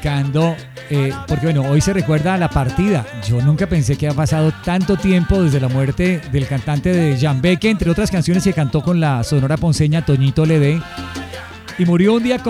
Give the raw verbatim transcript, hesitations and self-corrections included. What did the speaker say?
Cando, eh, porque bueno, hoy se recuerda la partida. Yo nunca pensé que ha pasado tanto tiempo desde la muerte del cantante de Jambeque, entre otras canciones que cantó con la Sonora Ponceña, Toñito Ledé, y murió un día como